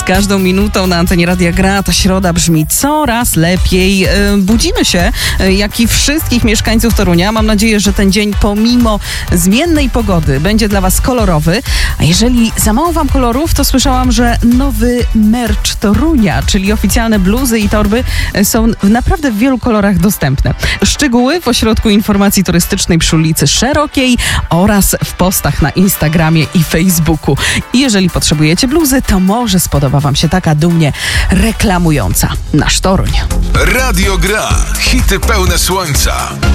każdą minutą na antenie Radia Gra ta środa brzmi coraz lepiej. Budzimy się, jak i wszystkich mieszkańców Torunia. Mam nadzieję, że ten dzień pomimo zmiennej pogody będzie dla was kolorowy. A jeżeli za mało wam kolorów, to słyszałam, że nowy merch Torunia, czyli oficjalne bluzy i torby są naprawdę w wielu kolorach dostępne. Szczegóły w Ośrodku Informacji Turystycznej przy ulicy Szerokiej oraz w postach na Instagramie i Facebooku. I jeżeli potrzebujecie bluzy, to może spodoba wam się taka dumnie reklamująca nasz Toruń. Radio Gra. Hity pełne słońca.